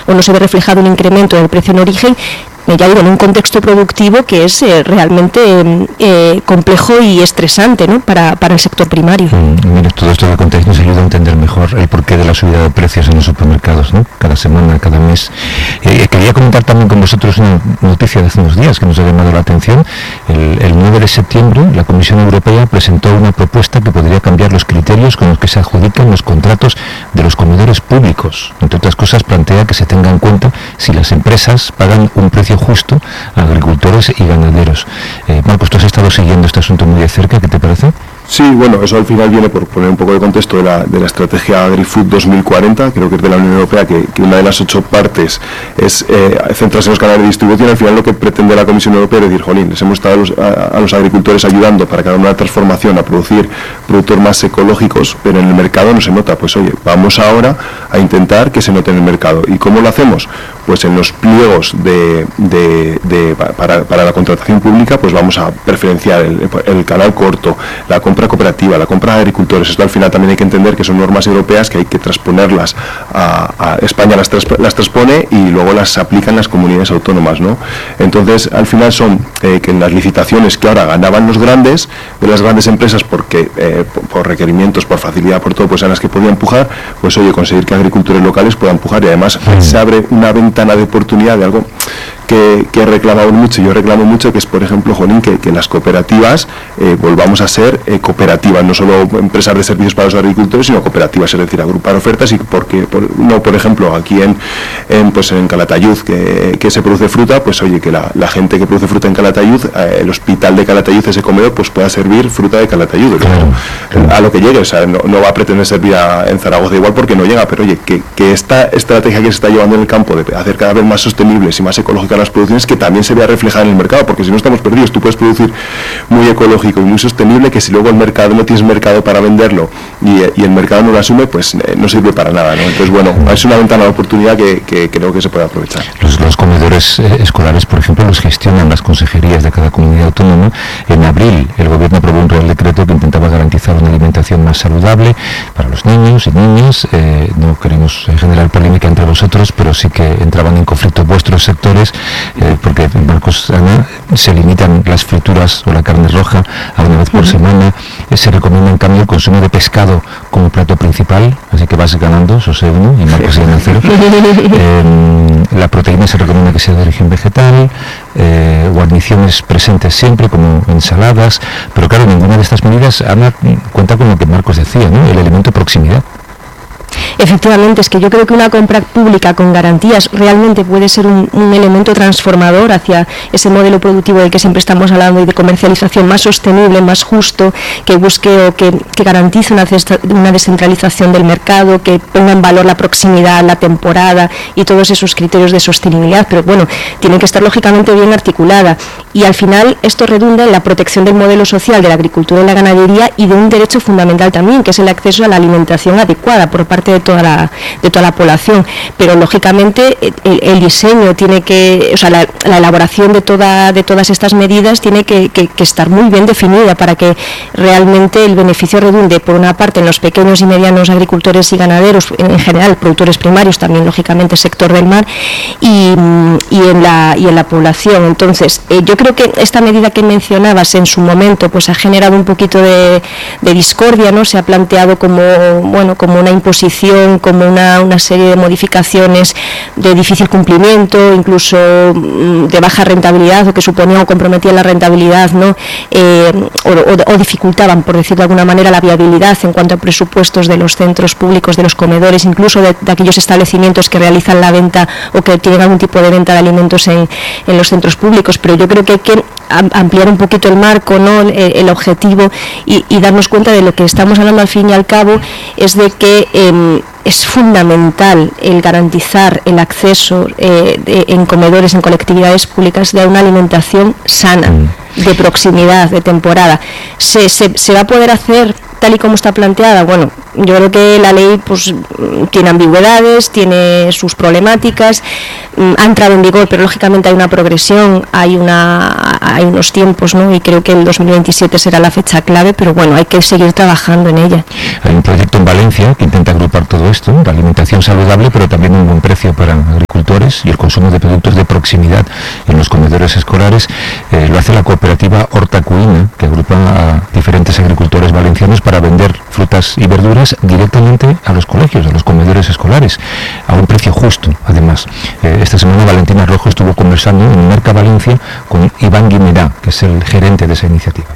o no se ve reflejado un incremento del precio en origen, ya digo, en un contexto productivo que es realmente complejo y estresante, ¿no?, para el sector primario. Mire, todo esto que contáis nos ayuda a entender mejor el porqué de la subida de precios en los supermercados, ¿no?, cada semana, cada mes. Quería comentar también con vosotros una noticia de hace unos días que nos ha llamado la atención. El 9 de septiembre la Comisión Europea presentó una propuesta que podría cambiar los criterios con los que se adjudican los contratos de los comedores públicos. Entre otras cosas, plantea que se tenga en cuenta si las empresas pagan un precio justo a agricultores y ganaderos. Marcos, tú has estado siguiendo este asunto muy de cerca, ¿qué te parece? Sí, bueno, eso al final viene por poner un poco de contexto de la estrategia AgriFood 2040, creo que es de la Unión Europea, que una de las 8 partes es centrarse en los canales de distribución. Al final lo que pretende la Comisión Europea es decir, jolín, les hemos estado a los agricultores ayudando para que hagan una transformación a producir productos más ecológicos, pero en el mercado no se nota. Pues oye, vamos ahora a intentar que se note en el mercado. ¿Y cómo lo hacemos? Pues en los pliegos para la contratación pública, pues vamos a preferenciar el canal corto, la compra cooperativa, la compra de agricultores. Esto al final también hay que entender que son normas europeas que hay que transponerlas a España, las transpone y luego las aplican las comunidades autónomas, ¿no? Entonces al final son que en las licitaciones que ahora ganaban los grandes, de las grandes empresas, porque por requerimientos, por facilidad, por todo, pues a las que podían empujar, pues oye, conseguir que agricultores locales puedan empujar, y además se abre una ventana de oportunidad de algo que he reclamado mucho, yo reclamo mucho, que es, por ejemplo, jolín, que las cooperativas volvamos a ser cooperativas, no solo empresas de servicios para los agricultores, sino cooperativas, es decir, agrupar ofertas. Y por ejemplo, aquí en Calatayud, que se produce fruta, pues oye, que la gente que produce fruta en Calatayud, el hospital de Calatayud, ese comedor, pues pueda servir fruta de Calatayud, a lo que llegue. O sea, no va a pretender servir en Zaragoza igual, porque no llega, pero oye, que esta estrategia que se está llevando en el campo de hacer cada vez más sostenibles y más ecológicas las producciones, que también se vea reflejada en el mercado, porque si no estamos perdidos. Tú puedes producir muy ecológico y muy sostenible, que si luego el mercado no tienes mercado para venderlo y el mercado no lo asume, pues no sirve para nada, ¿no? Entonces, bueno, es una ventana de oportunidad que creo que se puede aprovechar. Los comedores escolares, por ejemplo, los gestionan las consejerías de cada comunidad autónoma. En abril el gobierno aprobó un real decreto que intentaba garantizar una alimentación más saludable para los niños y niñas. No queremos generar polémica entre vosotros, pero sí que entraban en conflicto vuestros sectores, porque, Marcos, Ana, se limitan las frituras o la carne roja a una vez por semana. Se recomienda, en cambio, el consumo de pescado como plato principal, así que vas ganando, José 1 y Marcos gana 0. La proteína se recomienda que sea de origen vegetal, guarniciones presentes siempre, como ensaladas, pero claro, ninguna de estas medidas, Ana, cuenta con lo que Marcos decía, ¿no?, el elemento proximidad. Efectivamente, es que yo creo que una compra pública con garantías realmente puede ser un elemento transformador hacia ese modelo productivo del que siempre estamos hablando, y de comercialización más sostenible, más justo, que busque o que garantice una descentralización del mercado, que ponga en valor la proximidad, la temporada y todos esos criterios de sostenibilidad. Pero bueno, tiene que estar lógicamente bien articulada, y al final esto redunda en la protección del modelo social de la agricultura y la ganadería, y de un derecho fundamental también, que es el acceso a la alimentación adecuada por parte de toda la población. Pero lógicamente el diseño tiene que, o sea, la elaboración de todas estas medidas tiene que estar muy bien definida para que realmente el beneficio redunde, por una parte, en los pequeños y medianos agricultores y ganaderos, en general productores primarios, también lógicamente sector del mar, y en la población. Entonces, yo creo que esta medida que mencionabas en su momento pues ha generado un poquito de discordia, ¿no? Se ha planteado como una imposición, como una serie de modificaciones de difícil cumplimiento, incluso de baja rentabilidad, o que suponían o comprometían la rentabilidad, ¿no? O dificultaban, por decirlo de alguna manera, la viabilidad en cuanto a presupuestos de los centros públicos, de los comedores, incluso de aquellos establecimientos que realizan la venta o que tienen algún tipo de venta de alimentos en los centros públicos. Pero yo creo que hay que ampliar un poquito el marco, ¿no?, el objetivo, y darnos cuenta de lo que estamos hablando al fin y al cabo, es de que es fundamental el garantizar el acceso en comedores, en colectividades públicas, de una alimentación sana, de proximidad, de temporada. ¿Se va a poder hacer tal y como está planteada? Bueno, yo creo que la ley pues tiene ambigüedades, tiene sus problemáticas, ha entrado en vigor, pero lógicamente hay una progresión, hay unos tiempos, ¿no? Y creo que el 2027 será la fecha clave, pero bueno, hay que seguir trabajando en ella. Hay un proyecto en Valencia que intenta agrupar todo esto, la alimentación saludable, pero también un buen precio para agricultores saludables y el consumo de productos de proximidad en los comedores escolares lo hace la cooperativa Hortacuina, que agrupa a diferentes agricultores valencianos para vender frutas y verduras directamente a los colegios, a los comedores escolares, a un precio justo, además. Esta semana Valentina Rojo estuvo conversando en Mercavalencia con Iván Guimerá, que es el gerente de esa iniciativa.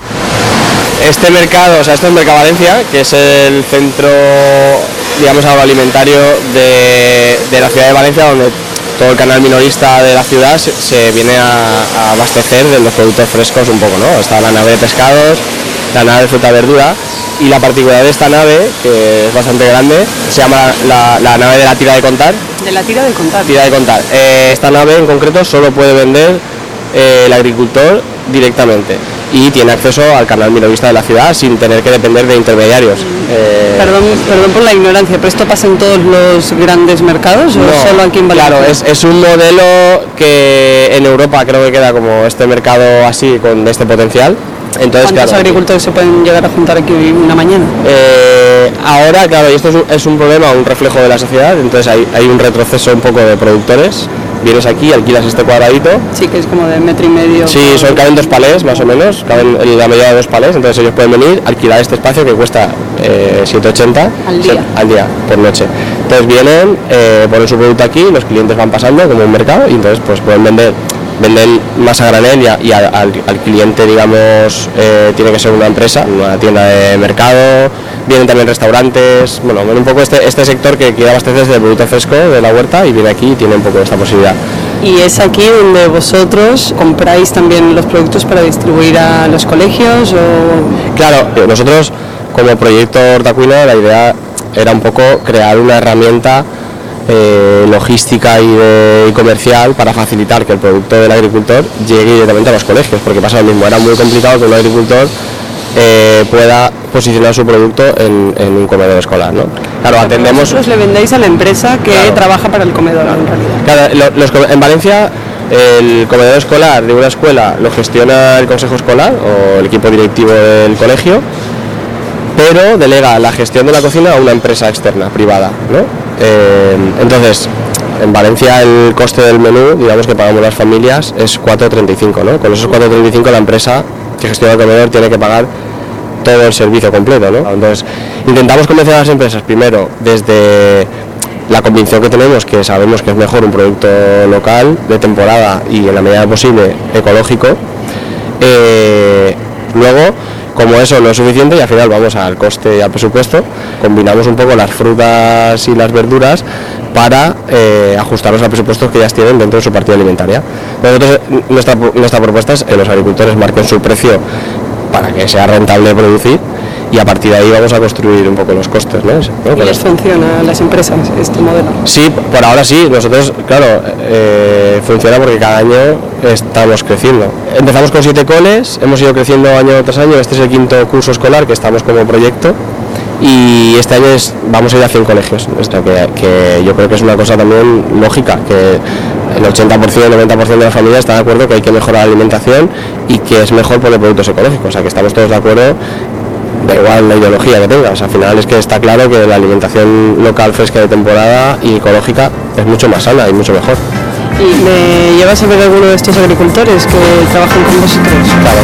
Este mercado, esto es Mercavalencia, que es el centro, digamos, agroalimentario de la ciudad de Valencia, donde todo el canal minorista de la ciudad se viene a abastecer de los productos frescos un poco, ¿no? Está la nave de pescados, la nave de fruta y verdura, y la particularidad de esta nave, que es bastante grande, se llama la nave de la tira de contar. ¿De la tira de contar? Tira de contar. Esta nave en concreto solo puede vender el agricultor directamente y tiene acceso al canal minorista de la ciudad sin tener que depender de intermediarios. Perdón por la ignorancia, ¿pero esto pasa en todos los grandes mercados o solo aquí en Valencia? Claro, es un modelo que en Europa creo que queda como este mercado así, con este potencial. Entonces, ¿cuántos agricultores se pueden llegar a juntar aquí una mañana? Ahora, claro, y esto es un problema, un reflejo de la sociedad, entonces hay un retroceso un poco de productores. Vienes aquí, alquilas este cuadradito. Sí, que es como de 1,5 metros. Sí, caben 2 palés más o menos, caben en la medida de 2 palés, entonces ellos pueden venir, alquilar este espacio que cuesta 7,80 al día por noche. Entonces vienen, ponen su producto aquí, los clientes van pasando como un mercado y entonces pues pueden venden más a granel y al cliente, digamos, tiene que ser una empresa, una tienda de mercado, vienen también restaurantes, bueno, un poco este sector que quiere abastecerse del producto fresco de la huerta y viene aquí y tiene un poco esta posibilidad. ¿Y es aquí donde vosotros compráis también los productos para distribuir a los colegios? Claro, nosotros como proyecto Hortacuina la idea era un poco crear una herramienta logística y comercial para facilitar que el producto del agricultor llegue directamente a los colegios, porque pasa lo mismo, era muy complicado que un agricultor pueda posicionar su producto en un comedor escolar, ¿no? Claro, atendemos... Vosotros le vendéis a la empresa que trabaja para el comedor en realidad. Claro, en Valencia el comedor escolar de una escuela lo gestiona el consejo escolar o el equipo directivo del colegio, pero delega la gestión de la cocina a una empresa externa, privada, ¿no? Entonces, en Valencia el coste del menú, digamos que pagamos las familias, es 4,35, ¿no? Con esos 4,35 la empresa que gestiona el comedor tiene que pagar todo el servicio completo, ¿no? Entonces, intentamos convencer a las empresas, primero, desde la convicción que tenemos, que sabemos que es mejor un producto local, de temporada y en la medida posible ecológico. Luego, como eso no es suficiente y al final vamos al coste y al presupuesto, combinamos un poco las frutas y las verduras para ajustarlos a presupuestos que ellas tienen dentro de su partida alimentaria. Nosotros, nuestra propuesta es que los agricultores marquen su precio para que sea rentable producir y a partir de ahí vamos a construir un poco los costes, ¿no? ¿Y les funciona a las empresas este modelo? Sí, por ahora sí. Nosotros, claro, funciona porque cada año estamos creciendo. Empezamos con 7 coles, hemos ido creciendo año tras año. Este es el 5.º curso escolar que estamos como proyecto y este año vamos a ir a 100 colegios. Esto que yo creo que es una cosa también lógica, que el 80%, el 90% de las familias están de acuerdo que hay que mejorar la alimentación y que es mejor poner productos ecológicos. O sea, que estamos todos de acuerdo. Da igual la ideología que tengas, al final es que está claro que la alimentación local, fresca, de temporada y ecológica es mucho más sana y mucho mejor. ¿Y me llevas a ver alguno de estos agricultores que trabajan con vosotros? Claro,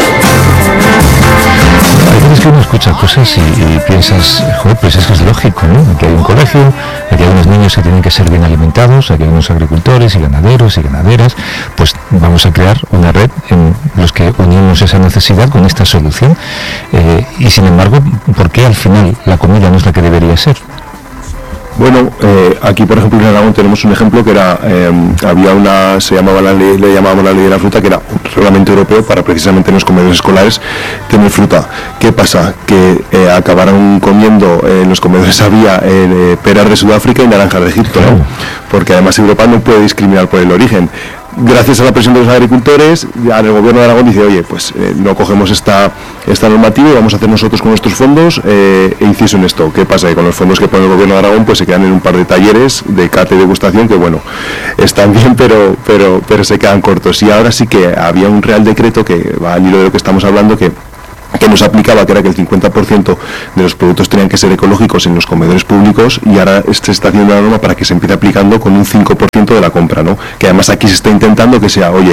Hay veces que uno escucha cosas y piensas, joder, pues es que es lógico, ¿no? Aquí hay un colegio, aquí hay unos niños que tienen que ser bien alimentados, aquí hay unos agricultores y ganaderos y ganaderas, pues vamos a crear una red en los que unimos esa necesidad con esta solución. Y sin embargo, ¿por qué al final la comida no es la que debería ser? Bueno, aquí por ejemplo en Aragón tenemos un ejemplo que era, había una, le llamábamos la ley de la fruta, que era un reglamento europeo para precisamente en los comedores escolares tener fruta. ¿Qué pasa? Que acabaron comiendo, en los comedores había peras de Sudáfrica y naranjas de Egipto, ¿no? Porque además Europa no puede discriminar por el origen. Gracias a la presión de los agricultores, el gobierno de Aragón dice, oye, pues no cogemos esta normativa y vamos a hacer nosotros con nuestros fondos inciso en esto. ¿Qué pasa? Que con los fondos que pone el gobierno de Aragón pues se quedan en un par de talleres de cata y degustación que bueno, están bien pero se quedan cortos. Y ahora sí que había un real decreto que va al hilo de lo que estamos hablando, que que nos aplicaba, que era que el 50% de los productos tenían que ser ecológicos en los comedores públicos, y ahora se está haciendo una norma para que se empiece aplicando con un 5% de la compra, ¿no? Que además aquí se está intentando que sea un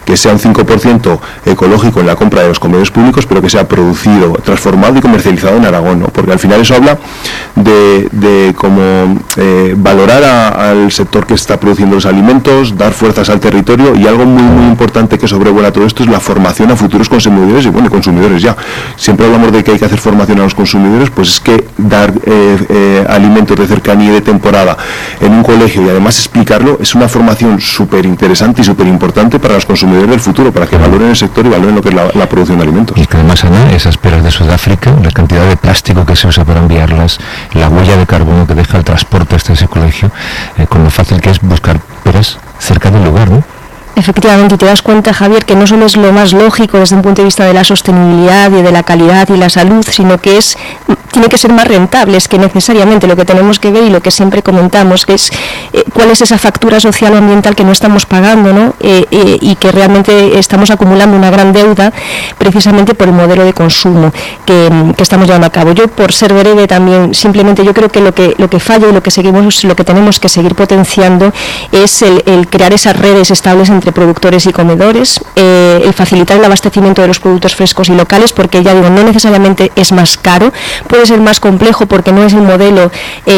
5% ecológico en la compra de los comedores públicos, pero que sea producido, transformado y comercializado en Aragón, ¿no? Porque al final eso habla de cómo valorar al sector que está produciendo los alimentos, dar fuerzas al territorio, y algo muy muy importante que sobrevuela todo esto es la formación a futuros consumidores, y bueno, consumidores ya. Siempre hablamos de que hay que hacer formación a los consumidores, pues es que dar alimentos de cercanía y de temporada en un colegio y además explicarlo es una formación súper interesante y súper importante para los consumidores del futuro, para que valoren el sector y valoren lo que es la producción de alimentos. Y que además, Ana, esas peras de Sudáfrica, la cantidad de plástico que se usa para enviarlas, la huella de carbono que deja el transporte hasta ese colegio, con lo fácil que es buscar peras cerca del lugar, ¿no? Efectivamente, y te das cuenta, Javier, que no solo es lo más lógico desde un punto de vista de la sostenibilidad y de la calidad y la salud, sino que tiene que ser más rentable. Es que necesariamente lo que tenemos que ver, y lo que siempre comentamos, que es cuál es esa factura social o ambiental que no estamos pagando, ¿no? Y que realmente estamos acumulando una gran deuda precisamente por el modelo de consumo que estamos llevando a cabo. Yo, por ser breve también, simplemente yo creo que lo que falla y lo que tenemos que seguir potenciando es el crear esas redes estables entre productores y comedores, el facilitar el abastecimiento de los productos frescos y locales, porque ya digo, no necesariamente es más caro, puede ser más complejo porque no es el modelo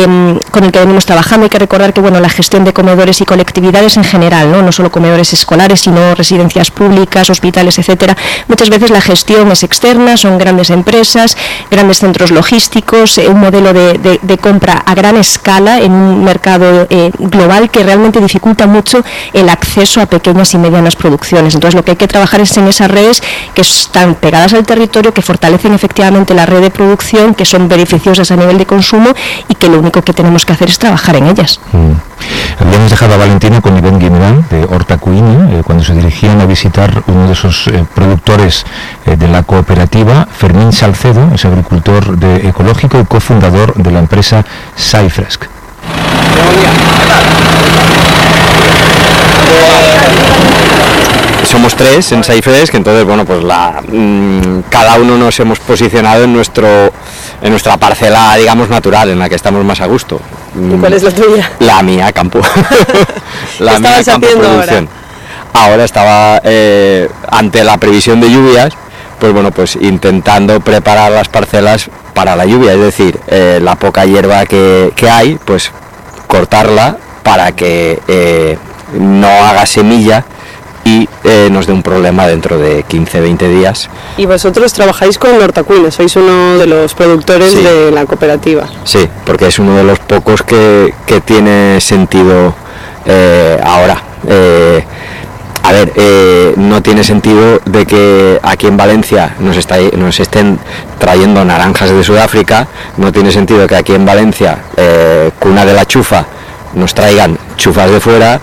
con el que venimos trabajando. Hay que recordar que la gestión de comedores y colectividades en general, no solo comedores escolares, sino residencias públicas, hospitales, etcétera, muchas veces la gestión es externa, son grandes empresas, grandes centros logísticos, un modelo de compra a gran escala en un mercado global que realmente dificulta mucho el acceso a pequeñas y medianas producciones. Entonces lo que hay que trabajar es en esas redes que están pegadas al territorio, que fortalecen efectivamente la red de producción, que son beneficiosas a nivel de consumo, y que lo único que tenemos que hacer es trabajar en ellas. Habíamos dejado a Valentina con Iván Guimerán de Horta Cuina, cuando se dirigían a visitar uno de esos productores de la cooperativa. Fermín Salcedo es agricultor ecológico y cofundador de la empresa SciFresk. Somos tres en SciFresk, entonces pues cada uno nos hemos posicionado en nuestra parcela, digamos, natural, en la que estamos más a gusto. ¿Y cuál es la tuya? La mía, campo. La mía, campo, producción. Ahora estaba ante la previsión de lluvias, pues intentando preparar las parcelas para la lluvia, es decir, la poca hierba que hay, pues cortarla para que no haga semilla y nos dé un problema dentro de 15-20 días. Y vosotros trabajáis con Horta Cuina, sois uno de los productores de la cooperativa. Sí, porque es uno de los pocos que tiene sentido ahora. No tiene sentido de que aquí en Valencia nos estén trayendo naranjas de Sudáfrica, no tiene sentido que aquí en Valencia, cuna de la chufa, nos traigan chufas de fuera,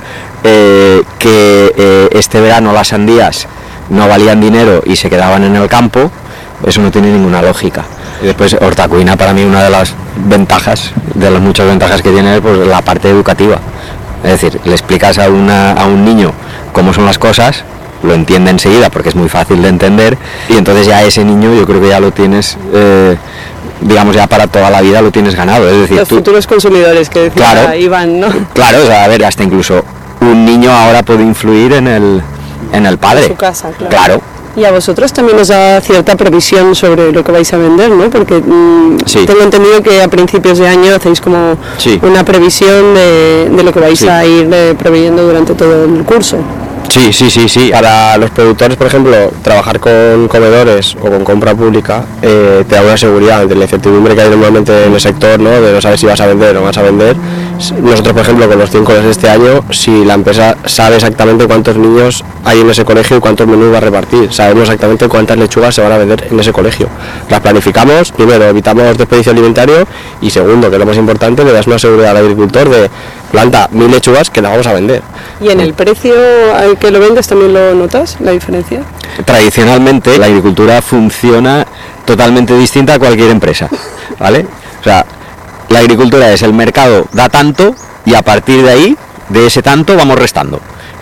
que este verano las sandías no valían dinero y se quedaban en el campo. Eso no tiene ninguna lógica. Y después Horta Cuina, para mí, una de las ventajas, de las muchas ventajas que tiene, es pues la parte educativa. Es decir, le explicas a un niño cómo son las cosas, lo entiende enseguida porque es muy fácil de entender, y entonces ya ese niño yo creo que ya lo tienes, digamos, ya para toda la vida lo tienes ganado. Es decir, los futuros consumidores que decía Iván, ¿no? Claro, hasta incluso un niño ahora puede influir en el padre. En su casa, claro. Y a vosotros también os da cierta previsión sobre lo que vais a vender, ¿no? Porque tengo entendido que a principios de año hacéis como una previsión de lo que vais a ir proveyendo durante todo el curso. Sí. Para los productores, por ejemplo, trabajar con comedores o con compra pública te da una seguridad de la incertidumbre que hay normalmente en el sector, ¿no? De no saber si vas a vender o no vas a vender. Nosotros, por ejemplo, con los 5 coles de este año, si la empresa sabe exactamente cuántos niños hay en ese colegio y cuántos menús va a repartir, sabemos exactamente cuántas lechugas se van a vender en ese colegio. Las planificamos, primero evitamos desperdicio alimentario, y segundo, que es lo más importante, le das una seguridad al agricultor de planta 1000 lechugas que las vamos a vender. ¿Y en el precio al que lo vendes también lo notas, la diferencia? Tradicionalmente la agricultura funciona totalmente distinta a cualquier empresa, ¿vale? O sea, la agricultura es el mercado da tanto y a partir de ahí, de ese tanto, vamos restando.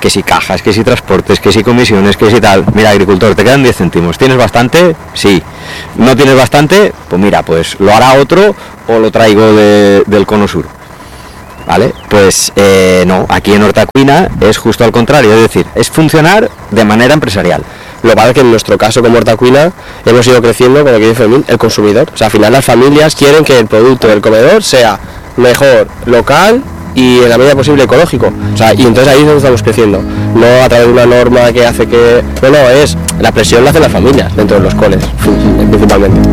que si cajas, que si transportes, que si comisiones, que si tal. Mira, agricultor, te quedan 10 céntimos, ¿tienes bastante? Sí. ¿No tienes bastante? Pues mira, pues lo hará otro o lo traigo del Cono Sur. ¿Vale? Pues no, aquí en Hortacuina es justo al contrario, es decir, es funcionar de manera empresarial. Lo que pasa es que en nuestro caso como Hortacuina hemos ido creciendo con lo que dice Fermín, el consumidor. O sea, al final las familias quieren que el producto del comedor sea mejor, local y en la medida posible ecológico. O sea, y entonces ahí es donde estamos creciendo. No a través de una norma que hace que... No, es la presión la hacen las familias dentro de los coles, principalmente.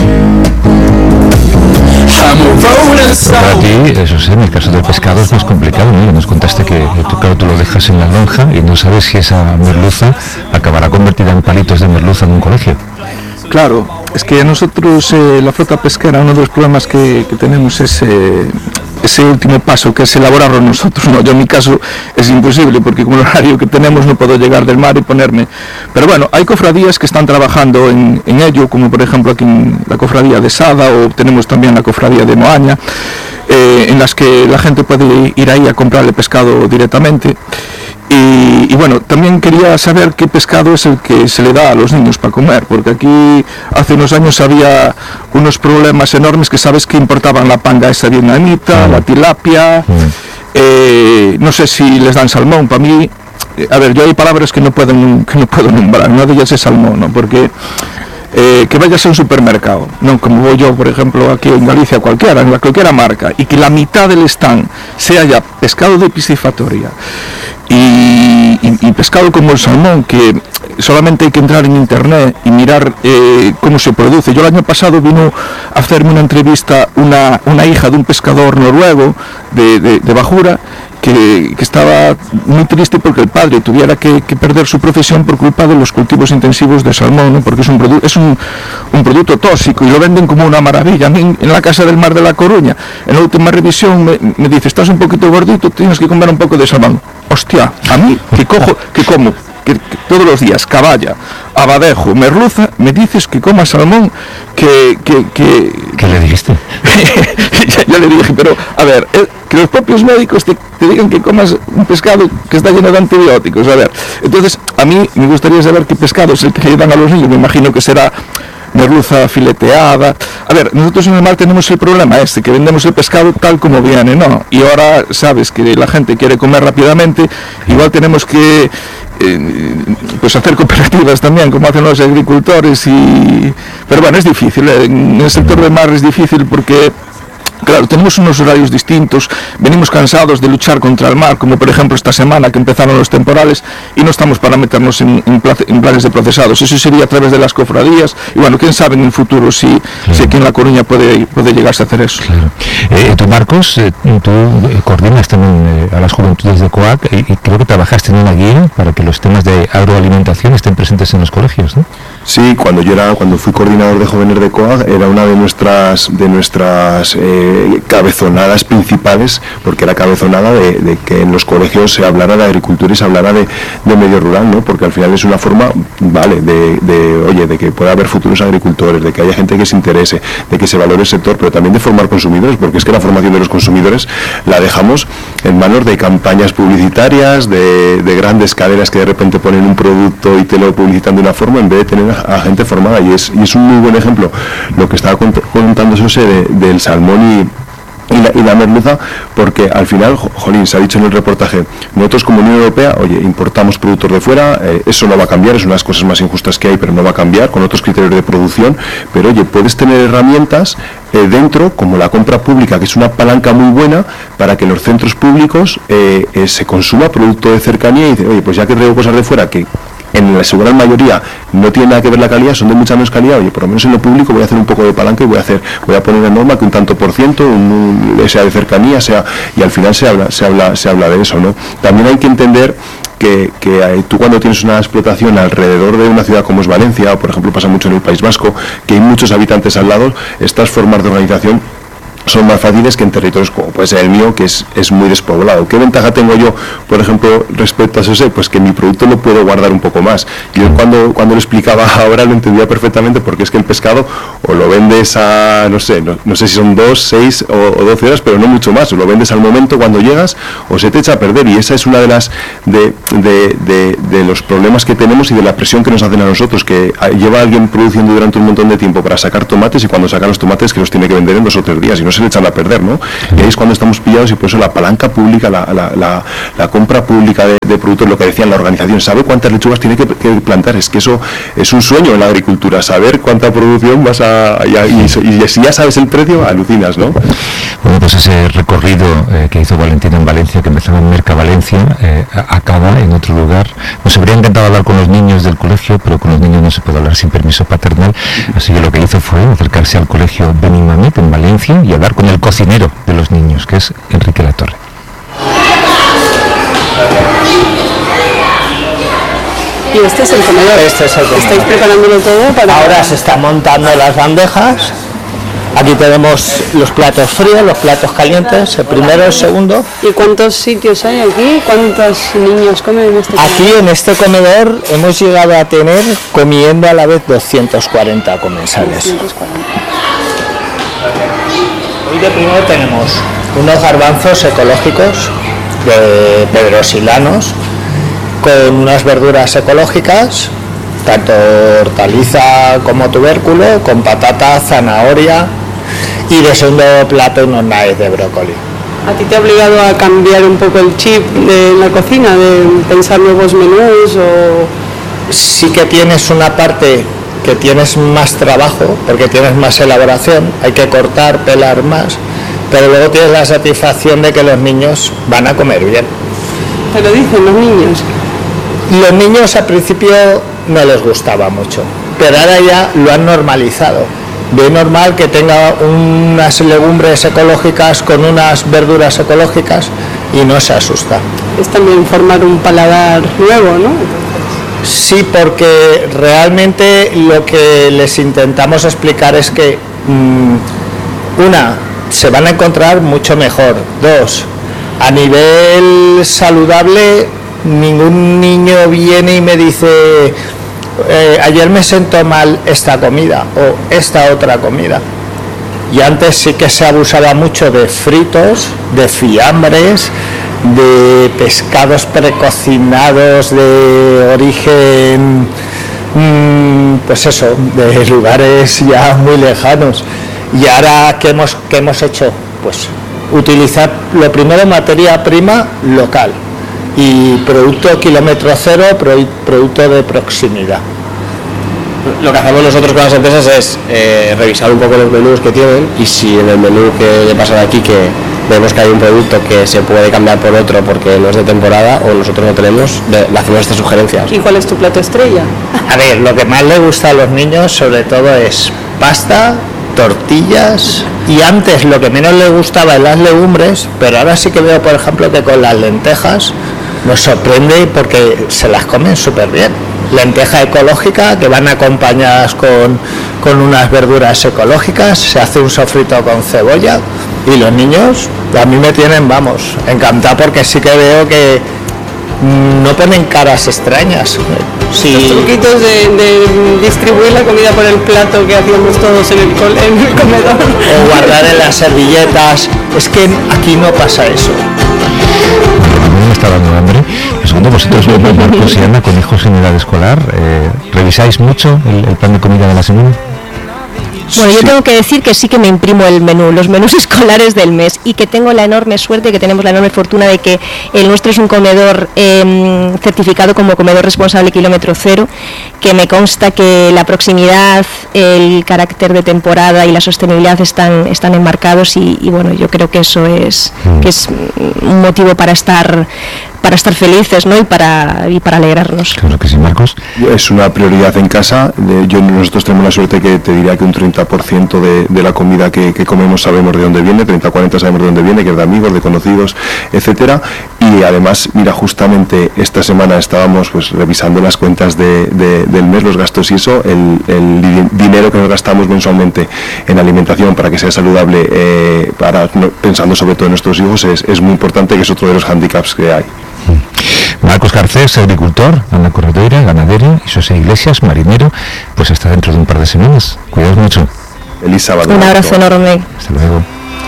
Para ti, eso sí, en el caso del pescado es más complicado, ¿no? Nos contaste que tú lo dejas en la lonja y no sabes si esa merluza acabará convertida en palitos de merluza en un colegio. Claro, es que nosotros, la flota pesquera, uno de los problemas que tenemos es ese último paso, que es elaborarlo nosotros. No, yo en mi caso es imposible, porque con el horario que tenemos no puedo llegar del mar y ponerme. Pero bueno, hay cofradías que están trabajando en ello, como por ejemplo aquí en la cofradía de Sada, o tenemos también la cofradía de Moaña, en las que la gente puede ir ahí a comprarle pescado directamente. Y bueno, también quería saber qué pescado es el que se le da a los niños para comer, porque aquí hace unos años había unos problemas enormes, que sabes que importaban la panga esa vietnamita, la tilapia, no sé si les dan salmón. Para mí, a ver, yo hay palabras que no puedo nombrar, una de ellas es salmón, ¿no? Porque que vayas a un supermercado, no como voy yo, por ejemplo, aquí en Galicia, cualquiera marca, y que la mitad del stand sea ya pescado de piscifactoría y pescado como el salmón, que solamente hay que entrar en internet y mirar cómo se produce. Yo el año pasado vino a hacerme una entrevista una hija de un pescador noruego de Bajura, que estaba muy triste porque el padre tuviera que perder su profesión por culpa de los cultivos intensivos de salmón, ¿no? Porque es un producto tóxico y lo venden como una maravilla. A mí, en la Casa del Mar de La Coruña, en la última revisión me dice: estás un poquito gordito, tienes que comer un poco de salmón. Hostia, a mí que como todos los días caballa, abadejo, merluza, me dices que coma salmón, ¿Qué le dijiste? ya le dije, pero a ver, que los propios médicos te digan que comas un pescado que está lleno de antibióticos. A ver, entonces a mí me gustaría saber qué pescado es el que le dan a los niños. Me imagino que será merluza fileteada. A ver, nosotros en el mar tenemos el problema que vendemos el pescado tal como viene, ¿no? Y ahora sabes que la gente quiere comer rápidamente, igual tenemos que pues hacer cooperativas también, como hacen los agricultores, pero bueno, es difícil, en el sector del mar es difícil porque, claro, tenemos unos horarios distintos, venimos cansados de luchar contra el mar, como por ejemplo esta semana que empezaron los temporales, y no estamos para meternos en planes de procesados. Eso sería a través de las cofradías, y bueno, quién sabe en el futuro si aquí en La Coruña puede llegarse a hacer eso. Claro. Tú, Marcos, tú coordinas también a las juventudes de COAC y creo que trabajaste en una guía para que los temas de agroalimentación estén presentes en los colegios, ¿no? Sí, cuando fui coordinador de jóvenes de COAG, era una de nuestras cabezonadas principales, porque era cabezonada de que en los colegios se hablara de agricultura y se hablara de medio rural, ¿no? Porque al final es una forma, vale, de que pueda haber futuros agricultores, de que haya gente que se interese, de que se valore el sector, pero también de formar consumidores, porque es que la formación de los consumidores la dejamos en manos de campañas publicitarias, de grandes cadenas que de repente ponen un producto y te lo publicitan de una forma, en vez de tener a gente formada. Y es un muy buen ejemplo lo que estaba contando José del salmón y la merluza, porque al final, jolín, se ha dicho en el reportaje, nosotros como Unión Europea, importamos productos de fuera, eso no va a cambiar, es una de las cosas más injustas que hay, pero no va a cambiar, con otros criterios de producción, pero puedes tener herramientas dentro, como la compra pública, que es una palanca muy buena para que en los centros públicos se consuma producto de cercanía, y dice, pues ya que traigo cosas de fuera que en la gran mayoría no tiene nada que ver la calidad, son de mucha menos calidad, por lo menos en lo público voy a hacer un poco de palanca y voy a poner una norma que un tanto por ciento sea de cercanía, y al final se habla de eso, ¿no? También hay que entender que tú cuando tienes una explotación alrededor de una ciudad como es Valencia, o por ejemplo pasa mucho en el País Vasco, que hay muchos habitantes al lado, estas formas de organización son más fáciles que en territorios como puede ser el mío, que es muy despoblado. ¿Qué ventaja tengo yo, por ejemplo, respecto a eso? Pues que mi producto lo puedo guardar un poco más. Yo cuando lo explicaba ahora lo entendía perfectamente, porque es que el pescado o lo vendes a, no sé si son 2, 6 o 12 horas, pero no mucho más, o lo vendes al momento cuando llegas o se te echa a perder, y esa es una de las de los problemas que tenemos y de la presión que nos hacen a nosotros, que lleva alguien produciendo durante un montón de tiempo para sacar tomates, y cuando saca los tomates que los tiene que vender en 2 o 3 días y no se le echan a perder, ¿no? Y ahí es cuando estamos pillados, y por eso la palanca pública, la compra pública de productos, lo que decían la organización, sabe cuántas lechugas tiene que plantar, es que eso es un sueño en la agricultura, saber cuánta producción vas y si ya sabes el precio, alucinas, ¿no? Bueno, pues ese recorrido que hizo Valentina en Valencia, que empezaba en Mercavalencia, acaba en otro lugar. Nos habría encantado hablar con los niños del colegio, pero con los niños no se puede hablar sin permiso paternal, así que lo que hizo fue acercarse al colegio Benimamet en Valencia y hablar con el cocinero de los niños, que es Enrique Latorre. ¿Y este es el comedor? Este es el comedor. ¿Estáis preparándolo todo para...? Ahora se están montando las bandejas. Aquí tenemos los platos fríos, los platos calientes, el primero, el segundo. ¿Y cuántos sitios hay aquí? ¿Cuántos niños comen en este comedor? Aquí en este comedor hemos llegado a tener, comiendo a la vez, 240 comensales. 240. Hoy de primero tenemos unos garbanzos ecológicos de pedrosilanos con unas verduras ecológicas, tanto hortaliza como tubérculo, con patata, zanahoria, y de segundo plato unos naes de brócoli. ¿A ti te ha obligado a cambiar un poco el chip de la cocina, de pensar nuevos menús o...? Sí que tienes una parte que tienes más trabajo, porque tienes más elaboración, hay que cortar, pelar más, pero luego tienes la satisfacción de que los niños van a comer bien. ¿Te lo dicen los niños? Los niños al principio no les gustaba mucho, pero ahora ya lo han normalizado. Ve normal que tenga unas legumbres ecológicas con unas verduras ecológicas y no se asusta. Es también formar un paladar nuevo, ¿no? Sí, porque realmente lo que les intentamos explicar es que, una, se van a encontrar mucho mejor. 2, a nivel saludable, ningún niño viene y me dice... ayer me sentó mal esta comida o esta otra comida. Y antes sí que se abusaba mucho de fritos, de fiambres, de pescados precocinados de origen, pues eso, de lugares ya muy lejanos. Y ahora, ¿qué hemos hecho? Pues utilizar lo primero, materia prima local, y producto kilómetro cero, producto de proximidad. Lo que hacemos nosotros con las empresas es revisar un poco los menús que tienen, y si en el menú que le pasa de aquí que vemos que hay un producto que se puede cambiar por otro porque no es de temporada o nosotros no tenemos, le hacemos estas sugerencias. ¿Y cuál es tu plato estrella? A ver, lo que más le gusta a los niños sobre todo es pasta, tortillas, y antes lo que menos le gustaba en las legumbres, pero ahora sí que veo, por ejemplo, que con las lentejas nos sorprende porque se las comen súper bien. Lenteja ecológica que van acompañadas con unas verduras ecológicas, se hace un sofrito con cebolla, y los niños a mí me tienen, vamos, encantado, porque sí que veo que no ponen caras extrañas. Sí. Los truquitos de distribuir la comida por el plato que hacíamos todos en el comedor. O guardar en las servilletas, es que aquí no pasa eso. Me está dando hambre. Pues segundo, vosotros, Marcos y Ana, con hijos en edad escolar, ¿revisáis mucho el plan de comida de la semana? Bueno, yo tengo que decir que sí que me imprimo el menú, los menús escolares del mes, y que tengo la enorme suerte, que tenemos la enorme fortuna de que el nuestro es un comedor certificado como comedor responsable kilómetro cero, que me consta que la proximidad, el carácter de temporada y la sostenibilidad están enmarcados, y bueno, yo creo que eso es un motivo para estar estar felices, ¿no? y para alegrarnos. Claro que sí, Marcos. Es una prioridad en casa. Nosotros tenemos la suerte que te diría que un 30% de la comida que comemos sabemos de dónde viene, 30-40 sabemos de dónde viene, que es de amigos, de conocidos, etcétera. Y además, mira, justamente esta semana estábamos pues revisando las cuentas del mes, los gastos y eso, el dinero que nos gastamos mensualmente en alimentación para que sea saludable, pensando sobre todo en nuestros hijos, es muy importante, que es otro de los hándicaps que hay. Marcos Garcés, agricultor, Ana Corredoira, ganadero, y José Iglesias, marinero, pues hasta dentro de un par de semanas. Cuidaos mucho. Feliz sábado. Un abrazo enorme. Hasta luego.